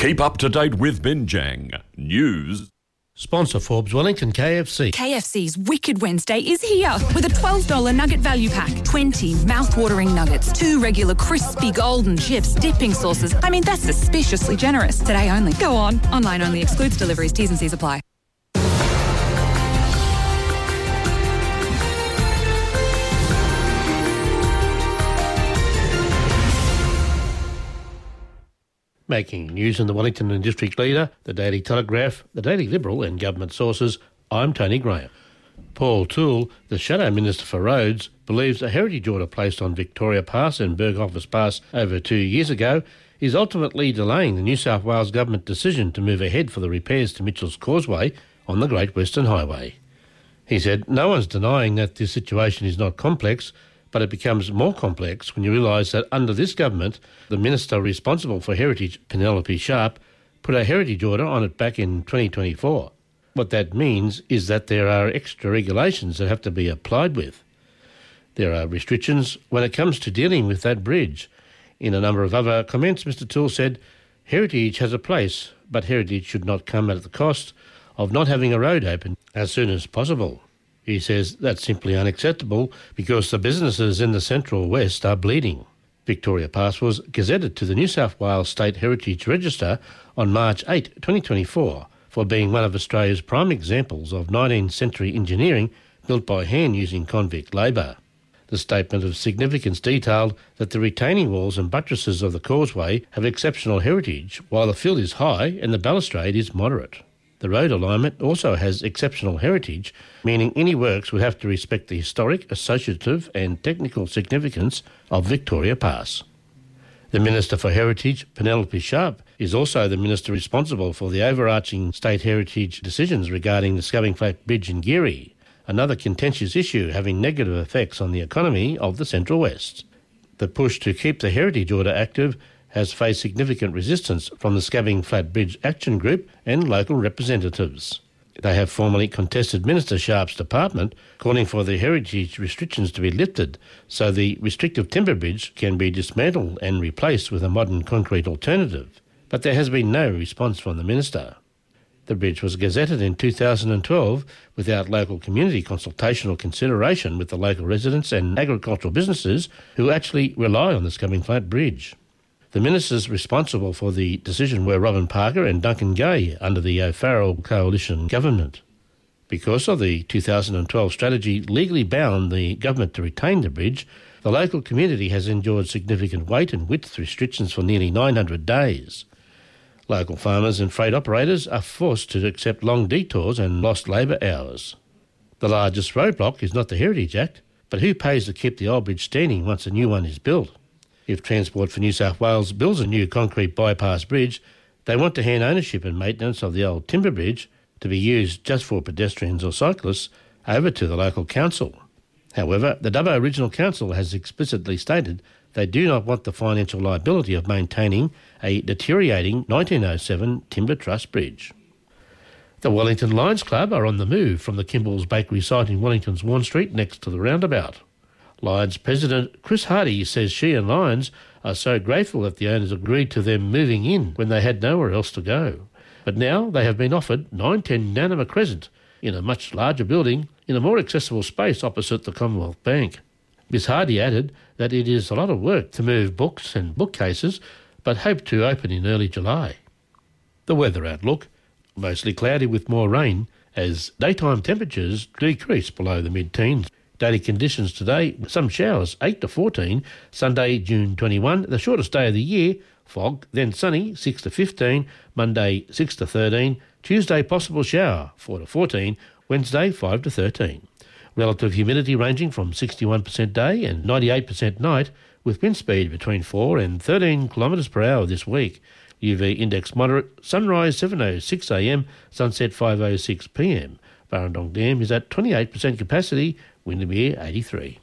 Keep up to date with Binjang News. Sponsor Forbes Wellington KFC. KFC's Wicked Wednesday is here with a $12 nugget value pack. 20 mouth-watering nuggets, 2 regular crispy golden chips, dipping sauces. I mean, that's suspiciously generous. Today only. Go on. Online only. Excludes deliveries. T's and C's apply. Making news in the Wellington and District Leader, the Daily Telegraph, the Daily Liberal and government sources, I'm Tony Graham. Paul Toole, the Shadow Minister for Roads, believes a heritage order placed on Victoria Pass and Berghoffers Pass over 2 years ago is ultimately delaying the New South Wales Government decision to move ahead for the repairs to Mitchell's Causeway on the Great Western Highway. He said, no one's denying that this situation is not complex, but it becomes more complex when you realise that under this government, the Minister responsible for heritage, Penelope Sharp, put a heritage order on it back in 2024. What that means is that there are extra regulations that have to be applied with. There are restrictions when it comes to dealing with that bridge. In a number of other comments, Mr Toole said, heritage has a place, but heritage should not come at the cost of not having a road open as soon as possible. He says that's simply unacceptable because the businesses in the Central West are bleeding. Victoria Pass was gazetted to the New South Wales State Heritage Register on March 8, 2024 for being one of Australia's prime examples of 19th century engineering built by hand using convict labour. The statement of significance detailed that the retaining walls and buttresses of the causeway have exceptional heritage while the fill is high and the balustrade is moderate. The road alignment also has exceptional heritage, meaning any works would have to respect the historic, associative and technical significance of Victoria Pass. The Minister for Heritage, Penelope Sharp, is also the Minister responsible for the overarching state heritage decisions regarding the Scubbing Flat Bridge in Geary, another contentious issue having negative effects on the economy of the Central West. The push to keep the heritage order active has faced significant resistance from the Scubbing Flat Bridge Action Group and local representatives. They have formally contested Minister Sharp's department, calling for the heritage restrictions to be lifted so the restrictive timber bridge can be dismantled and replaced with a modern concrete alternative. But there has been no response from the Minister. The bridge was gazetted in 2012 without local community consultation or consideration with the local residents and agricultural businesses who actually rely on the Scubbing Flat Bridge. The ministers responsible for the decision were Robin Parker and Duncan Gay under the O'Farrell Coalition government. Because of the 2012 strategy legally bound the government to retain the bridge, the local community has endured significant weight and width restrictions for nearly 900 days. Local farmers and freight operators are forced to accept long detours and lost labour hours. The largest roadblock is not the Heritage Act, but who pays to keep the old bridge standing once a new one is built? If Transport for New South Wales builds a new concrete bypass bridge, they want to hand ownership and maintenance of the old timber bridge to be used just for pedestrians or cyclists over to the local council. However, the Dubbo Regional Council has explicitly stated they do not want the financial liability of maintaining a deteriorating 1907 timber truss bridge. The Wellington Lions Club are on the move from the Kimball's Bakery site in Wellington's Warren Street next to the roundabout. Lions President Chris Hardy says she and Lions are so grateful that the owners agreed to them moving in when they had nowhere else to go. But now they have been offered 910 Nanama Crescent in a much larger building in a more accessible space opposite the Commonwealth Bank. Ms Hardy added that it is a lot of work to move books and bookcases, but hope to open in early July. The weather outlook, mostly cloudy with more rain as daytime temperatures decrease below the mid-teens. Daily conditions today, some showers, 8 to 14. Sunday, June 21, the shortest day of the year. Fog, then sunny, 6 to 15. Monday, 6 to 13. Tuesday, possible shower, 4 to 14. Wednesday, 5 to 13. Relative humidity ranging from 61% day and 98% night, with wind speed between 4 and 13 kilometres per hour this week. UV index moderate, sunrise 7:06 a.m, sunset 5:06 p.m. Barrendong Dam is at 28% capacity, Windermere 83.